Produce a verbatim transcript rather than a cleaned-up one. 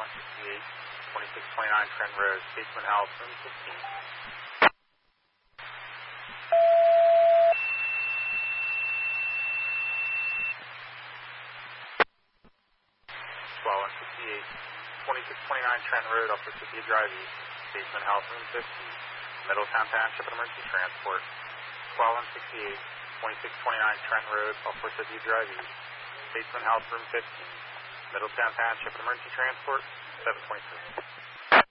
one sixty-eight, twenty-six twenty-nine Trent Road, Statesman House, room fifteen. one sixty-eight, twenty-six twenty-nine Trent Road, Upper City Drive East, Statesman House, room fifteen. Middletown Township Emergency Transport. one sixty-eight, twenty-six twenty-nine Trent Road, Upper City Drive East, Statesman House, room fifteen. Middletown Township Emergency Transport, seven twenty-three.